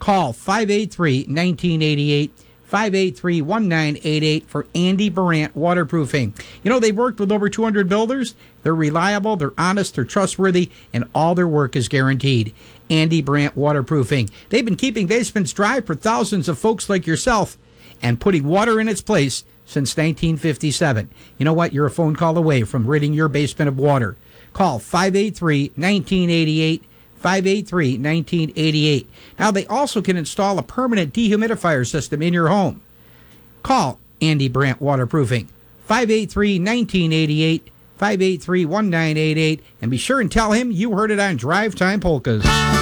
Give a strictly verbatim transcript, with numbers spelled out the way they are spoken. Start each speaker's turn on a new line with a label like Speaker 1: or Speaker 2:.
Speaker 1: Call five eight three, one nine eight eight, five eight three, one nine eight eight for Andy Brandt Waterproofing. You know, they've worked with over two hundred builders. They're reliable, they're honest, they're trustworthy, and all their work is guaranteed. Andy Brandt Waterproofing. They've been keeping basements dry for thousands of folks like yourself and putting water in its place since nineteen fifty-seven. You know what? You're a phone call away from ridding your basement of water. Call five eight three, one nine eight eight, five eight three, one nine eight eight. Now, they also can install a permanent dehumidifier system in your home. Call Andy Brandt Waterproofing, five eight three, one nine eight eight, five eight three, one nine eight eight, and be sure and tell him you heard it on Drive Time Polkas.